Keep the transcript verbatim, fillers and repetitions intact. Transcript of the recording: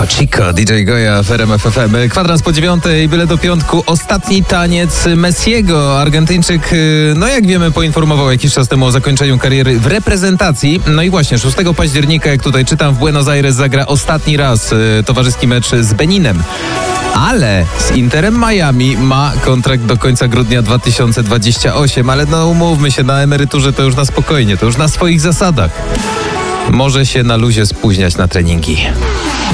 Chico, D J Goja w R M F F M. Kwadrans po dziewiątej, byle do piątku. Ostatni taniec Messiego. Argentyńczyk, no jak wiemy, poinformował jakiś czas temu o zakończeniu kariery w reprezentacji. No i właśnie szóstego października, jak tutaj czytam, w Buenos Aires zagra ostatni raz towarzyski mecz z Beninem. Ale z Interem Miami ma kontrakt do końca grudnia dwa tysiące dwudziestego ósmego. Ale no umówmy się, na emeryturze to już na spokojnie, to już na swoich zasadach. Może się na luzie spóźniać na treningi.